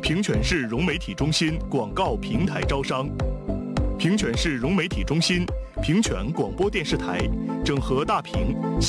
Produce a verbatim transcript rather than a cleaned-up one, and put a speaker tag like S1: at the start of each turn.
S1: 平泉市融媒体中心广告平台招商。平泉市融媒体中心、平泉广播电视台整合大屏